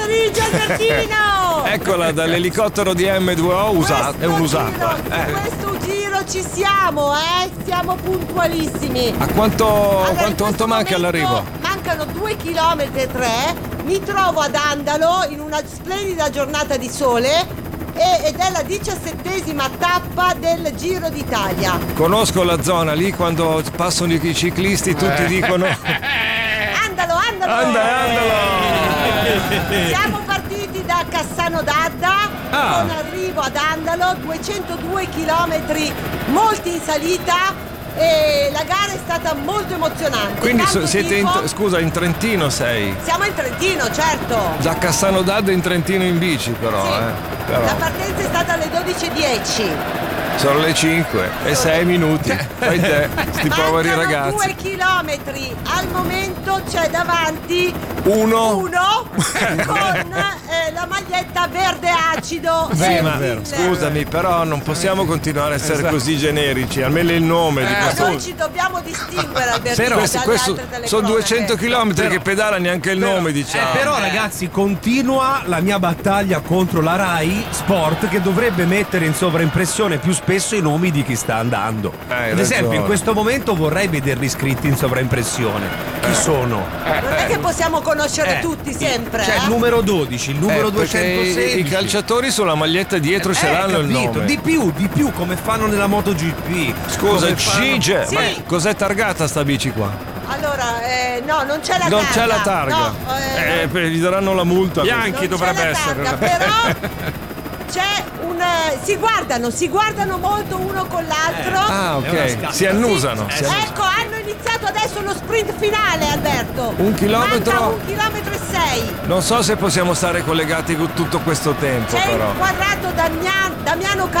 pomeriggio, Albertino! Eccola dall'elicottero di M2O usato, è un usato. Questo giro ci siamo, siamo puntualissimi. A quanto Allora, manca all'arrivo? Mancano 2 km e 3. Mi trovo ad Andalo in una splendida giornata di sole ed è la 17ª tappa del Giro d'Italia. Conosco la zona lì, quando passano i ciclisti tutti dicono Andalo! Andalo! Siamo partiti da Cassano d'Adda con arrivo ad Andalo, 202 km, molti in salita. E la gara è stata molto emozionante. Quindi Tanto siete in Trentino sei? Siamo in Trentino, certo. Da Cassano d'Adda in Trentino in bici però, Sì. Però. La partenza è stata alle 12:10. Sono le 5 e 6 minuti. Fai te, sti poveri Mancano ragazzi. 2 chilometri. Al momento c'è davanti Uno con la maglietta verde acido. Sì, ma scusami, però non possiamo continuare a essere così generici, almeno il nome di questo. Noi ci dobbiamo distinguere, Albertino, dalle Questo altre telecronache. sono 200 km che pedala, neanche il nome, diciamo. Però ragazzi, continua la mia battaglia contro la Rai Sport, che dovrebbe mettere in sovraimpressione più spesso i nomi di chi sta andando. Ad esempio, in questo momento vorrei vederli scritti in sovraimpressione. Chi sono? Non è che possiamo conoscere tutti sempre. Cioè il numero 12, il numero 216. I calciatori sulla maglietta dietro ce l'hanno il nome. Di più, come fanno nella MotoGP. Scusa, come fanno- Cige, Sì. ma cos'è targata sta bici qua? Allora, no, non c'è la targa. Non c'è la targa. No, Gli daranno la multa. Bianchi non dovrebbe c'è la essere. targa, però c'è si guardano molto uno con l'altro. Ah, ok. Si annusano. si annusano. Ecco, hanno iniziato adesso lo sprint finale, Alberto. 1 chilometro. Manca 1 chilometro e 6. Non so se possiamo stare collegati con tutto questo tempo, C'è però. inquadrato Damiano